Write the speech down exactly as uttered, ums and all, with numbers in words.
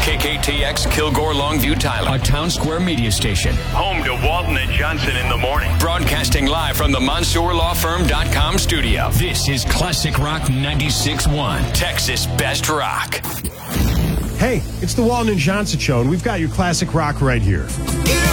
K K T X Kilgore Longview Tyler, a Town Square media station. Home to Walton and Johnson in the morning. Broadcasting live from the Mansour Law Firm dot com studio. This is Classic Rock ninety-six point one, Texas Best Rock. Hey, it's the Walton and Johnson Show, and we've got your classic rock right here.